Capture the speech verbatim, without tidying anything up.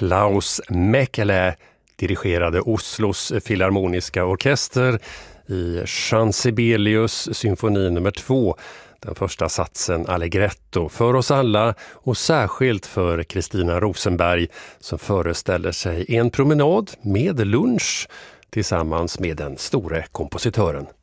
Klaus Mäkelä dirigerade Oslos filharmoniska orkester i Jean Sibelius symfoni nummer två, den första satsen Allegretto, för oss alla och särskilt för Kristina Rosenberg som föreställer sig en promenad med lunch tillsammans med den store kompositören.